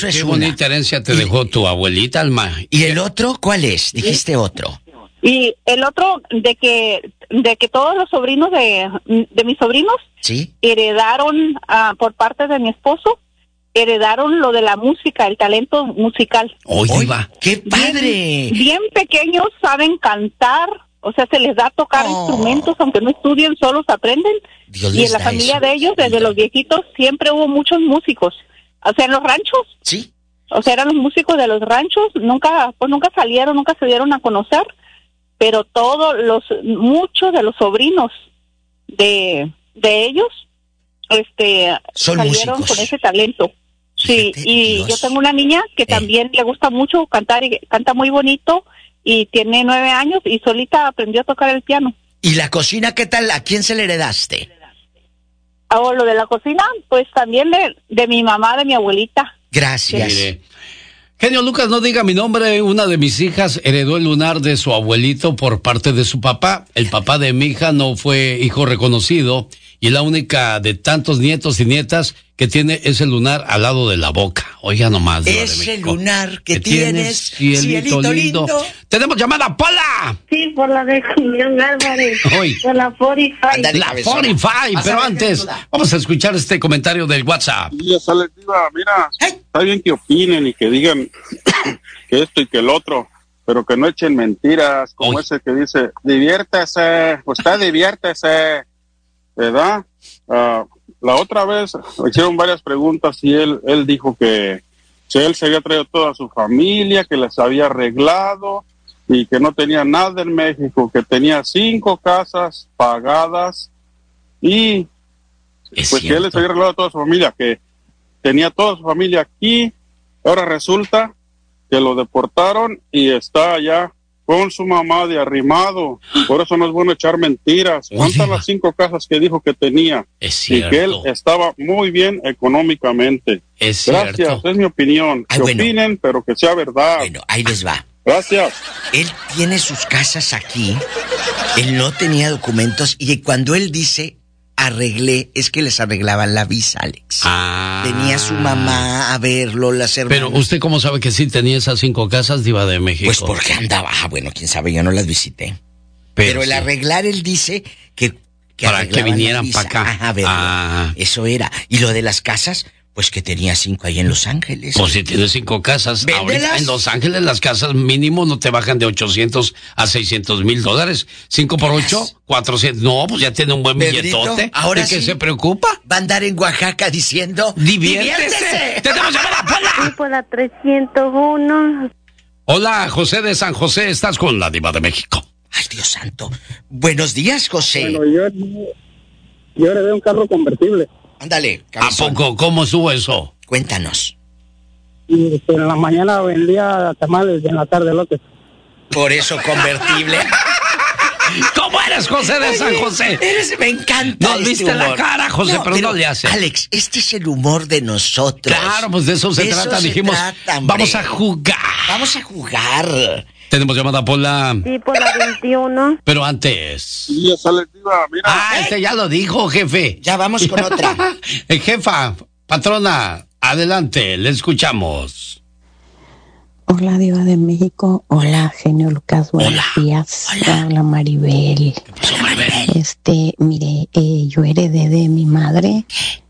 Eso es qué una. bonita herencia te dejó tu abuelita, Alma. ¿Y el otro cuál es? Dijiste otro. Y el otro, de que todos los sobrinos de mis sobrinos ¿Sí? heredaron, por parte de mi esposo, heredaron lo de la música, el talento musical. Oye, va. ¡Qué padre! Bien pequeños saben cantar, o sea, se les da a tocar instrumentos, aunque no estudien, solos aprenden. Dios Y les en la da familia eso. de ellos, desde los viejitos, siempre hubo muchos músicos. O sea, en los ranchos, ¿Sí? o sea, eran los músicos de los ranchos, nunca salieron, nunca se dieron a conocer, pero muchos de los sobrinos de ellos, Son salieron músicos. con ese talento. Sí, Fíjate, y Dios. yo tengo una niña que también le gusta mucho cantar y canta muy bonito y tiene 9 años y solita aprendió a tocar el piano. ¿Y la cocina qué tal? ¿A quién se le heredaste? Ahora, lo de la cocina, pues también de mi mamá, de mi abuelita. Gracias. Mire. Genio Lucas, no diga mi nombre. Una de mis hijas heredó el lunar de su abuelito por parte de su papá. El papá de mi hija no fue hijo reconocido y la única de tantos nietos y nietas que tiene ese lunar al lado de la boca. Oiga nomás. Diva de Ese México. lunar que tienes, cielito lindo. Tenemos llamada, Pola. Sí, por la de Julián Álvarez. Hoy. Por la 45. Ándale, La cabezona. 45, Vas a pero ver, antes Genio. vamos a escuchar este comentario del WhatsApp. Y esa les diga, mira, está bien que opinen y que digan que esto y que el otro, pero que no echen mentiras, como ese que dice, diviértese, usted diviértese, ¿verdad? La otra vez hicieron varias preguntas y él dijo que él se había traído toda su familia, que les había arreglado y que no tenía nada en México, que tenía 5 casas pagadas y Es pues que él les cierto. había arreglado a toda su familia, que tenía toda su familia aquí. Ahora resulta que lo deportaron y está allá con su mamá de arrimado. Por eso no es bueno echar mentiras. Oye, ¿Cuántas va. las 5 casas que dijo que tenía? Es Y que él cierto. estaba muy bien económicamente. Es Gracias, cierto. es mi opinión. Ay, Que bueno. opinen, pero que sea verdad. Bueno, ahí les va. Gracias. Él tiene sus casas aquí, él no tenía documentos y cuando él dice arreglé, es que les arreglaban la visa, Alex. Venía su mamá a verlo, las hermanas. Pero usted cómo sabe que sí tenía esas 5 casas, Diva de México. Pues porque andaba, bueno, quién sabe, yo no las visité. Pero el sí. arreglar, él dice que Para que arreglaban la vinieran visa. pa' acá. Ajá, a verlo. Eso era. Y lo de las casas, pues que tenía 5 ahí en Los Ángeles. Pues si tienes 5 casas, Véndelas. ahorita en Los Ángeles las casas mínimo no te bajan de 800 a 600 mil dólares. 5 por 8, 400. No, pues ya tiene un buen Pedrito, billetote. ahora ¿De qué sí. se preocupa? Va a andar en Oaxaca diciendo ¡Diviértese! ¡Tenemos llamada, Sí, Pola! por la 301. Hola, José de San José, estás con la Diva de México. Ay, Dios santo. Buenos días, José. Bueno, yo heredé un carro convertible. Ándale, ¿A cabezón. poco? ¿Cómo estuvo eso? Cuéntanos. Y en la mañana vendía tamales y en la tarde lotes. Por eso convertible. ¿Cómo eres, José de San José? Me encanta. Nos viste la cara, José, pero no le hace. Alex, este es el humor de nosotros. Claro, pues de eso se trata. Dijimos, vamos a jugar. Vamos a jugar. Tenemos llamada, Pola. Sí, por la 21. Pero antes. Y esa les diga, mira. Este ya lo dijo, jefe. Ya vamos con otra. Jefa, patrona, adelante, le escuchamos. Hola, Diva de México. Hola, Genio Lucas. Buenos días. Hola, Maribel. ¿Qué pasó, Maribel? Mire, yo heredé de mi madre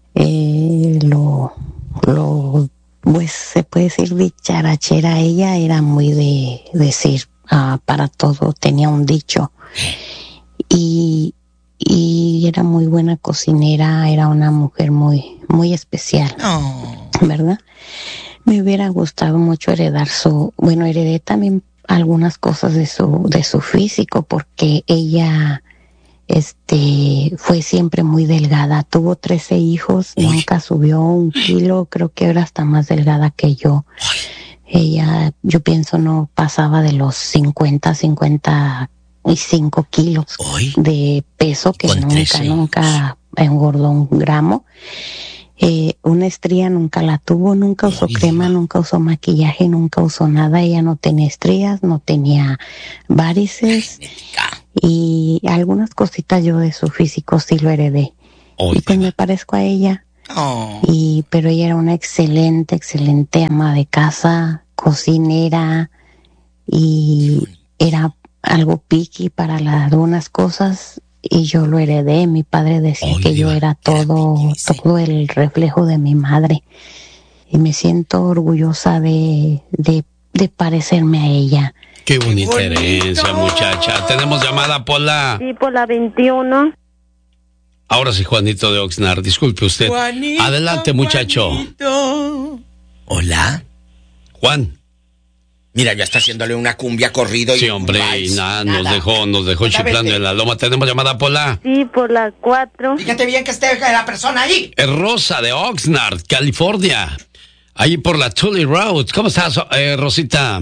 pues se puede decir dicharachera. Ella era muy de decir para todo, tenía un dicho. Y era muy buena cocinera, era una mujer muy, muy especial. ¿Verdad? Me hubiera gustado mucho heredar heredé también algunas cosas de su físico, porque ella fue siempre muy delgada, tuvo 13 hijos, nunca subió 1 kilo, creo que era hasta más delgada que yo. Ella, yo pienso, no pasaba de los 55 kilos de peso, que nunca engordó 1 gramo. Una estría nunca la tuvo, nunca usó crema, nunca usó maquillaje, nunca usó nada. Ella no tenía estrías, no tenía varices. Y algunas cositas yo de su físico sí lo heredé. Y pues me parezco a ella. Pero ella era una excelente ama de casa, cocinera, y era algo picky para algunas cosas, y yo lo heredé. Mi padre decía que yo era todo el reflejo de mi madre, y me siento orgullosa de parecerme a ella. Qué bonita herencia, muchacha. Tenemos llamada, Pola. Sí, por la 21. Ahora sí, Juanito de Oxnard, disculpe usted. Juanito, adelante, muchacho. Juanito. Hola. Juan. Mira, ya está haciéndole una cumbia corrido. Sí, hombre, y nada, nos dejó chiflando en la loma. Tenemos llamada, Pola. Sí, por la 4. Fíjate bien que esté la persona ahí. Es Rosa de Oxnard, California. Ahí por la Tully Road. ¿Cómo estás, Rosita?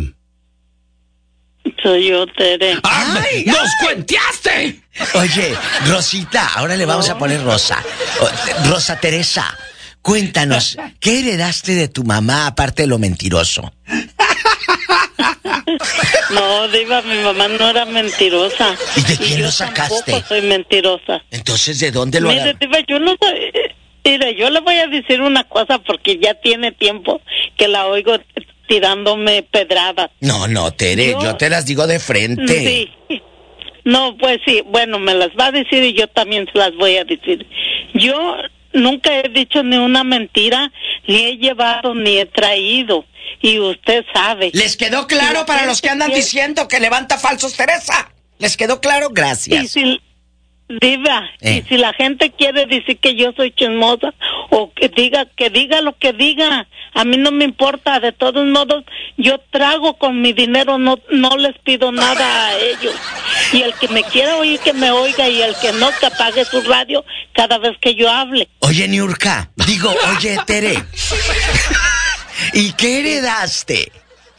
Soy yo, Tere. ¡Ay! ¡Nos cuenteaste! Oye, Rosita, ahora le vamos a poner Rosa. Rosa Teresa, cuéntanos, ¿qué heredaste de tu mamá aparte de lo mentiroso? No, Diva, mi mamá no era mentirosa. ¿Y de quién lo sacaste? Tampoco soy mentirosa. Entonces, ¿de dónde lo Mire, Diva, yo no soy... Mire, yo le voy a decir una cosa porque ya tiene tiempo que la oigo tirándome pedradas. No, Tere, yo te las digo de frente. Sí. No, pues sí, bueno, me las va a decir y yo también se las voy a decir. Yo nunca he dicho ni una mentira, ni he llevado, ni he traído. Y usted sabe. ¿Les quedó claro para los que andan diciendo que levanta falsos, Teresa? ¿Les quedó claro? Gracias. Diva, y si la gente quiere decir que yo soy chismosa o que diga lo que diga, a mí no me importa. De todos modos, yo trago con mi dinero, no les pido nada a ellos. Y el que me quiera oír, que me oiga, y el que no, que apague su radio cada vez que yo hable. Oye, Niurka, oye, Tere, ¿y qué heredaste?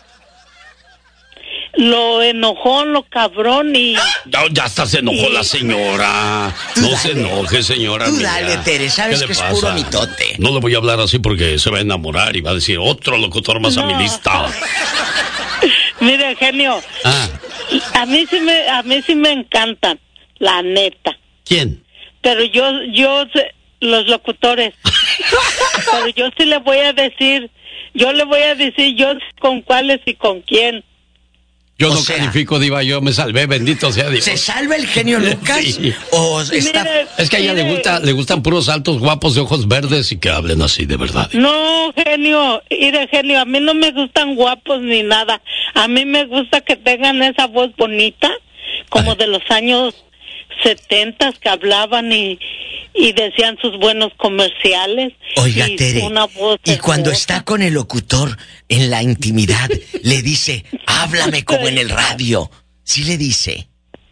Lo enojón, lo cabrón y... Ya hasta se enojó la señora. No se enoje, señora. Tú dale, Tere, sabes que es puro mitote. No le voy a hablar así porque se va a enamorar y va a decir otro locutor más a mi lista. Mire, genio. A mí sí me encantan, la neta. ¿Quién? Pero yo los locutores. Pero yo sí le voy a decir yo con cuáles y con quién. Yo no califico, Diva, yo me salvé, bendito sea Dios. ¿Se salva el genio Lucas? Sí. ¿O está... Es que a ella le gustan puros altos, guapos de ojos verdes y que hablen así, de verdad. No, genio, a mí no me gustan guapos ni nada. A mí me gusta que tengan esa voz bonita, como de los años 70 que hablaban y decían sus buenos comerciales. Oiga, y Tere, una voz y cuando está con el locutor en la intimidad, le dice, háblame como en el radio. ¿Sí le dice?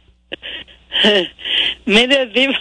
Mire, Diva.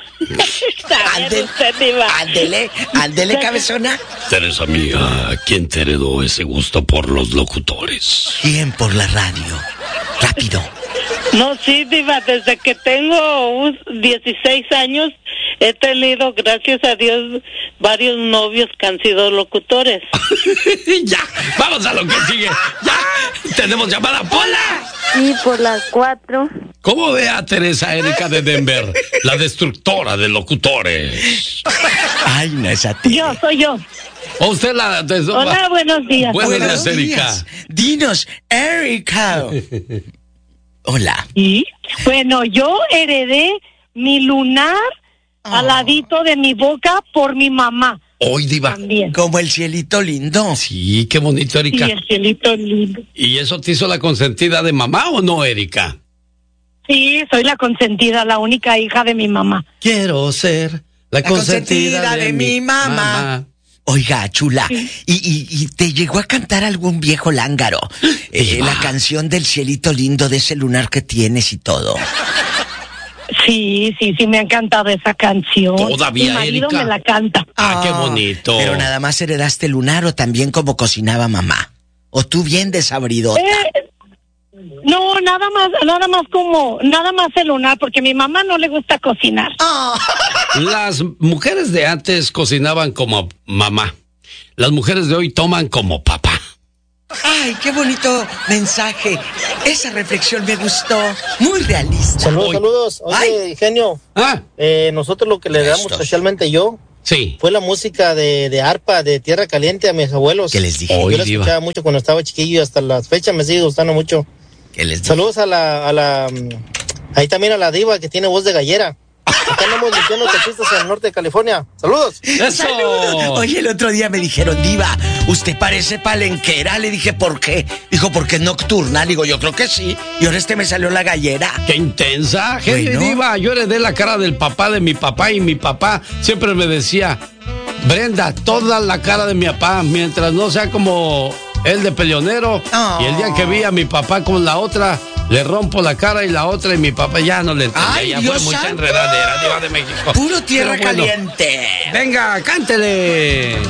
Ándele, cabezona. Teresa mía, ¿quién te heredó ese gusto por los locutores? ¿Quién por la radio? Rápido. No, sí, Diva, desde que tengo 16 años he tenido, gracias a Dios, varios novios que han sido locutores. Ya, vamos a lo que sigue. Ya, tenemos llamada, Pola. Sí, por las 4. ¿Cómo ve a Teresa Erika de Denver, la destructora de locutores? Ay, no es a ti. Yo, soy yo. ¿O usted la... Hola, buenos días. Buenos días, Erika. Dinos, Erika. Hola. ¿Y? Bueno, yo heredé mi lunar al ladito de mi boca por mi mamá. Hoy, Diva. También. Como el cielito lindo. Sí, qué bonito, Erika. Sí, el cielito lindo. ¿Y eso te hizo la consentida de mamá o no, Erika? Sí, soy la consentida, la única hija de mi mamá. Quiero ser la consentida de mi mamá. Oiga, chula, ¿y te llegó a cantar algún viejo lángaro? La canción del cielito lindo, de ese lunar que tienes y todo. Sí, me ha encantado esa canción. Todavía, mi marido Erika. me la canta. Qué bonito. Pero nada más heredaste el lunar o también como cocinaba mamá. O tú bien desabridota. No, nada más el lunar, porque a mi mamá no le gusta cocinar. Las mujeres de antes cocinaban como mamá. Las mujeres de hoy toman como papá. Ay, qué bonito mensaje. Esa reflexión me gustó. Muy realista. Saludos. Oye, genio. Ah. Nosotros lo que le damos, especialmente yo, Sí. Fue la música de arpa, de Tierra Caliente a mis abuelos. ¿Qué les dije? Yo la escuchaba mucho cuando estaba chiquillo y hasta la fecha me sigue gustando mucho. ¿Qué les dije? Saludos a la ahí también a la diva que tiene voz de gallera. Acá andamos limpiando taxistas en el norte de California. ¡Saludos! ¡Eso! Oye, el otro día me dijeron, diva, usted parece palenquera. Le dije, ¿por qué? Dijo, porque es nocturna. Le digo, yo creo que sí. Y ahora me salió la gallera. ¡Qué intensa! Genio Bueno. Diva, yo heredé la cara del papá de mi papá y mi papá siempre me decía, Brenda, toda la cara de mi papá, mientras no sea como el de peleonero. Oh. Y el día que vi a mi papá con la otra, le rompo la cara y la otra y mi papá ya no le entendía. ¡Ay, ya Dios fue mucha santo! enredadera, Diva de México. Puro tierra Pero bueno, caliente. Venga, cántele.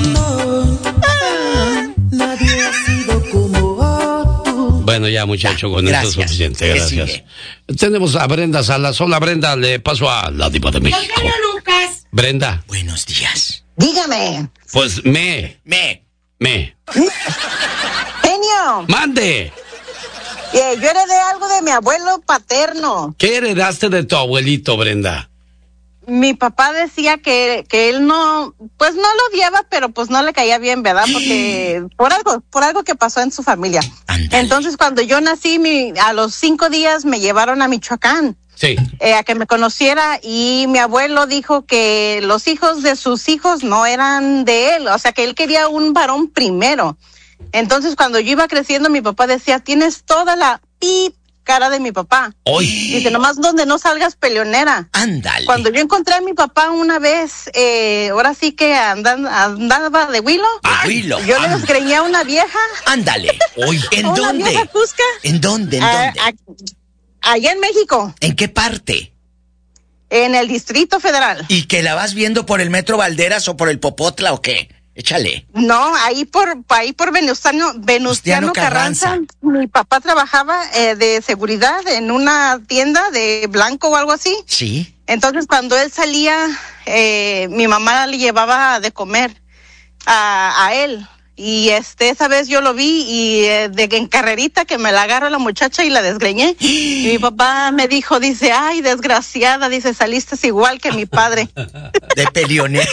Nadie ha sido como tú. Bueno, ya muchacho, con Gracias. eso es suficiente, ¿Qué gracias. sigue? Tenemos a Brenda Salas. Hola Brenda, le paso a la Diva de México. Lucas. Brenda, Buenos días. Dígame. pues Genio, mande. yo heredé algo de mi abuelo paterno. ¿Qué heredaste de tu abuelito, Brenda? Mi papá decía que él no, pues no lo odiaba, pero pues no le caía bien, ¿verdad? Porque por algo que pasó en su familia. Ándale. Entonces, cuando yo nací, a los 5 días me llevaron a Michoacán. Sí. A que me conociera, y mi abuelo dijo que los hijos de sus hijos no eran de él, o sea que él quería un varón primero. Entonces cuando yo iba creciendo, mi papá decía, tienes toda la cara de mi papá. Hoy. Dice, nomás donde no salgas peleonera. Ándale. Cuando yo encontré a mi papá una vez, ahora sí que andaba de huilo. Huilo. Yo le desgreñé a una vieja. Ándale. Hoy. ¿En Una dónde? vieja cusca. ¿En dónde? ¿En dónde? Allá en México, ¿En qué parte? en el Distrito Federal. ¿Y que la vas viendo por el Metro Valderas o por el Popotla o qué? Échale. No, ahí por Venustiano Carranza. Mi papá trabajaba de seguridad en una tienda de blanco o algo así. Sí. Entonces cuando él salía, mi mamá le llevaba de comer a él. Y esa vez yo lo vi y en carrerita que me la agarró la muchacha y la desgreñé. Y mi papá me dijo, dice, ay, desgraciada, dice, saliste igual que mi padre. De peleonera.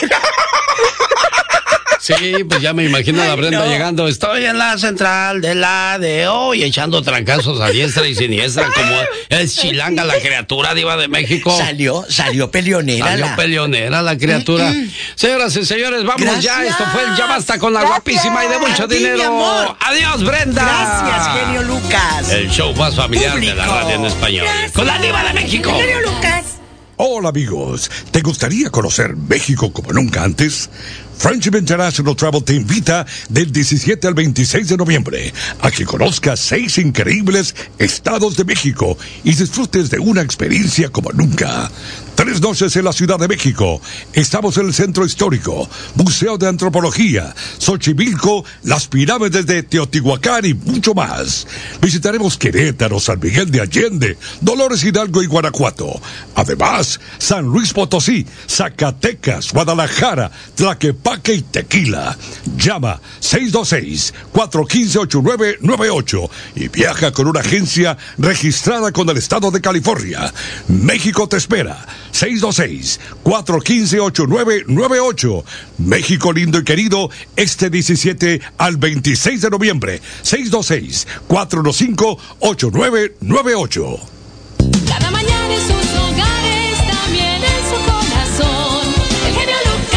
Sí, pues ya me imagino a la Brenda llegando. Estoy en la central de la ADO y echando trancazos a diestra y siniestra como es chilanga la criatura, Diva de México. Salió peleonera. Salió peleonera la criatura. Señoras y señores, vamos. Gracias. Ya. Esto fue el Ya Basta con la guapísima y de mucho dinero. Mi amor. Adiós, Brenda. Gracias, genio Lucas. El show más familiar de la radio en español. Gracias. Con la Diva de México. Genio Lucas. Hola amigos, ¿te gustaría conocer México como nunca antes? Friendship International Travel te invita del 17 al 26 de noviembre a que conozcas 6 increíbles estados de México y disfrutes de una experiencia como nunca. 3 noches en la Ciudad de México. Estamos en el Centro Histórico, Museo de Antropología, Xochimilco, las pirámides de Teotihuacán y mucho más. Visitaremos Querétaro, San Miguel de Allende, Dolores Hidalgo y Guanajuato. Además, San Luis Potosí, Zacatecas, Guadalajara, Tlaquepaque y Tequila. Llama 626-415-8998 y viaja con una agencia registrada con el Estado de California. México te espera. 626-415-8998. México lindo y querido, este 17 al 26 de noviembre. 626-415-8998. Cada mañana en sus hogares, también en su corazón. El genio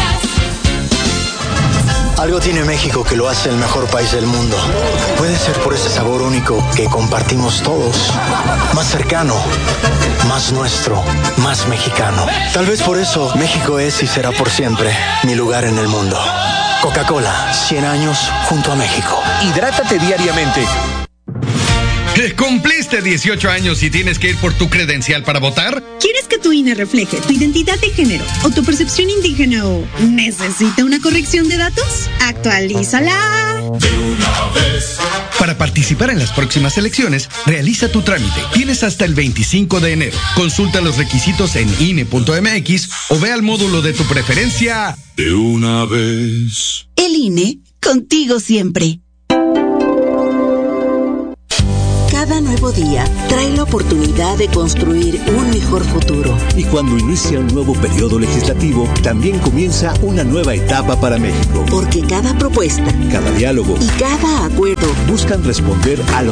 Lucas. Algo tiene México que lo hace el mejor país del mundo. Puede ser por ese sabor único que compartimos todos. Más cercano, más nuestro, más mexicano. Tal vez por eso México es y será por siempre mi lugar en el mundo. Coca-Cola, 100 años junto a México. Hidrátate diariamente. ¿Cumpliste 18 años y tienes que ir por tu credencial para votar? ¿Quieres que tu INE refleje tu identidad de género o tu percepción indígena o necesita una corrección de datos? ¡Actualízala! De una vez. Para participar en las próximas elecciones, realiza tu trámite. Tienes hasta el 25 de enero. Consulta los requisitos en INE.mx o ve al módulo de tu preferencia. De una vez. El INE, contigo siempre. Cada nuevo día trae la oportunidad de construir un mejor futuro. Y cuando inicia un nuevo periodo legislativo, también comienza una nueva etapa para México. Porque cada propuesta, cada diálogo y cada acuerdo buscan responder a los